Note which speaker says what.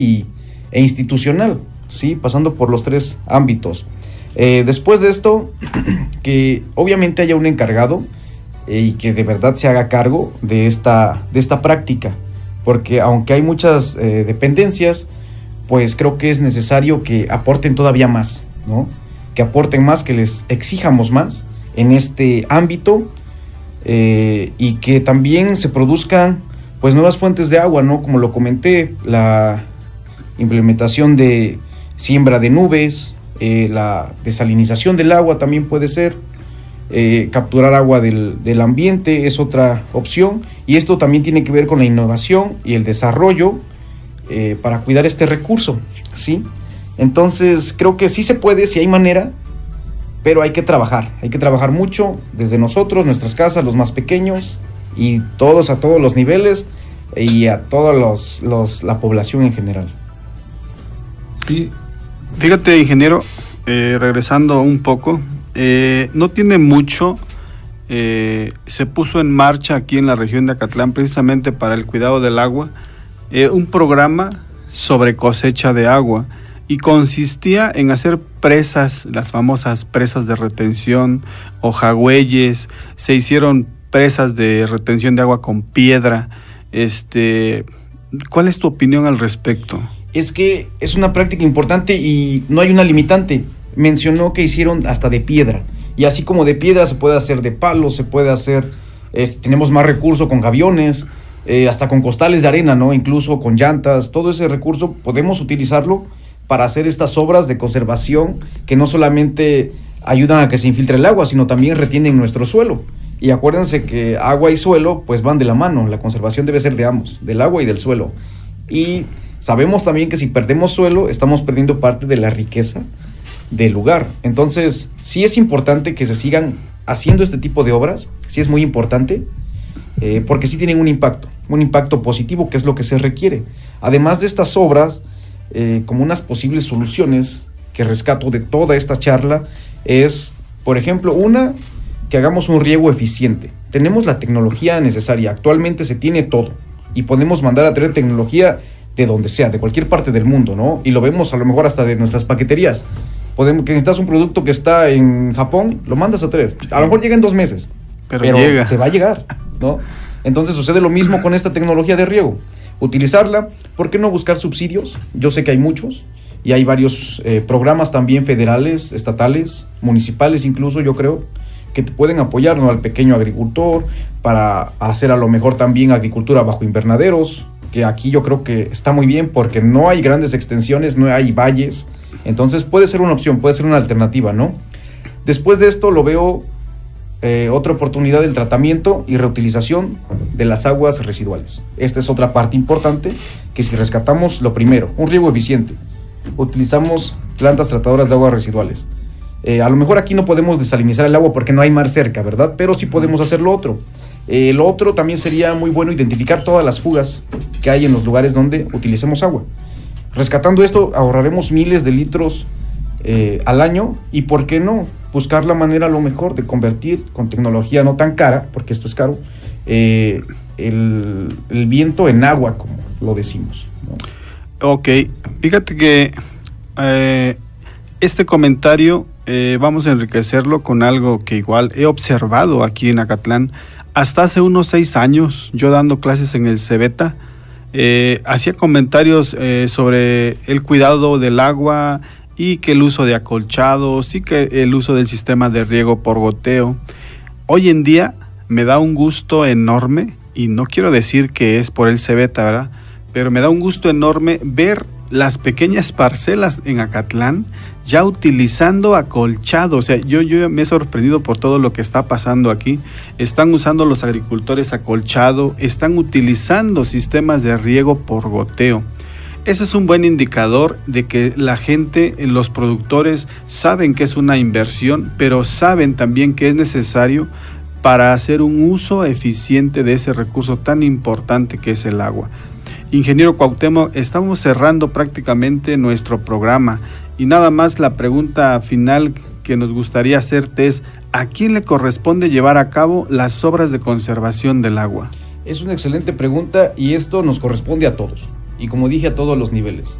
Speaker 1: e institucional, ¿sí? Pasando por los tres ámbitos. Después de esto, que obviamente haya un encargado y que de verdad se haga cargo de esta práctica, porque aunque hay muchas dependencias, pues creo que es necesario que aporten todavía más, ¿no? Que aporten más, que les exijamos más en este ámbito, y que también se produzcan pues nuevas fuentes de agua, ¿no? Como lo comenté, la implementación de siembra de nubes, la desalinización del agua también puede ser, capturar agua del ambiente es otra opción, y esto también tiene que ver con la innovación y el desarrollo para cuidar este recurso, ¿sí? Entonces creo que sí se puede, sí hay manera, pero hay que trabajar mucho desde nosotros, nuestras casas, los más pequeños, y todos a todos los niveles y a toda la población en general.
Speaker 2: Sí, fíjate, ingeniero, regresando un poco, no tiene mucho, se puso en marcha aquí en la región de Acatlán, precisamente para el cuidado del agua, un programa sobre cosecha de agua, y consistía en hacer presas, las famosas presas de retención o jagüeyes. Se hicieron presas de retención de agua con piedra. ¿Cuál es tu opinión al respecto?
Speaker 1: Es que es una práctica importante y no hay una limitante. Mencionó que hicieron hasta de piedra, y así como de piedra se puede hacer de palo, se puede hacer, tenemos más recursos con gaviones, hasta con costales de arena, ¿no? Incluso con llantas. Todo ese recurso podemos utilizarlo para hacer estas obras de conservación que no solamente ayudan a que se infiltre el agua, sino también retienen nuestro suelo. Y acuérdense que agua y suelo pues van de la mano. La conservación debe ser de ambos, del agua y del suelo. Y sabemos también que si perdemos suelo, estamos perdiendo parte de la riqueza del lugar. Entonces, sí es importante que se sigan haciendo este tipo de obras, sí es muy importante, porque sí tienen un impacto positivo, que es lo que se requiere. Además de estas obras, como unas posibles soluciones que rescato de toda esta charla, es, por ejemplo, que hagamos un riego eficiente. Tenemos la tecnología necesaria, actualmente se tiene todo, y podemos mandar a traer tecnología de donde sea, de cualquier parte del mundo, ¿no? Y lo vemos a lo mejor hasta de nuestras paqueterías. Que necesitas un producto que está en Japón, lo mandas a traer. A lo mejor llega en 2 meses, pero llega. Te va a llegar, ¿no? Entonces sucede lo mismo con esta tecnología de riego. Utilizarla, ¿por qué no buscar subsidios? Yo sé que hay muchos, y hay varios programas también federales, estatales, municipales incluso, yo creo, que te pueden apoyar, ¿no? Al pequeño agricultor, para hacer a lo mejor también agricultura bajo invernaderos, que aquí yo creo que está muy bien porque no hay grandes extensiones, no hay valles, entonces puede ser una opción, puede ser una alternativa, ¿no? Después de esto lo veo otra oportunidad del tratamiento y reutilización de las aguas residuales. Esta es otra parte importante, que si rescatamos lo primero, un riego eficiente, utilizamos plantas tratadoras de aguas residuales. A lo mejor aquí no podemos desalinizar el agua porque no hay mar cerca, ¿verdad? Pero sí podemos hacer lo otro. Lo otro también sería muy bueno identificar todas las fugas que hay en los lugares donde utilicemos agua. Rescatando esto ahorraremos miles de litros al año, y ¿por qué no? Buscar la manera a lo mejor de convertir con tecnología no tan cara, porque esto es caro, el viento en agua, como lo decimos, ¿no?
Speaker 2: Ok, fíjate que este comentario vamos a enriquecerlo con algo que igual he observado aquí en Acatlán. Hasta hace unos 6 años, yo dando clases en el Cebeta, hacía comentarios sobre el cuidado del agua, y que el uso de acolchados, y que el uso del sistema de riego por goteo. Hoy en día me da un gusto enorme, y no quiero decir que es por el Cebeta, ¿verdad? Pero me da un gusto enorme ver las pequeñas parcelas en Acatlán ya utilizando acolchado. O sea, yo me he sorprendido por todo lo que está pasando aquí. Están usando los agricultores acolchado, están utilizando sistemas de riego por goteo. Ese es un buen indicador de que la gente, los productores, saben que es una inversión, pero saben también que es necesario para hacer un uso eficiente de ese recurso tan importante que es el agua. Ingeniero Cuauhtémoc, estamos cerrando prácticamente nuestro programa, y nada más la pregunta final que nos gustaría hacerte es: ¿a quién le corresponde llevar a cabo las obras de conservación del agua?
Speaker 1: Es una excelente pregunta, y esto nos corresponde a todos. y como dije a todos los niveles.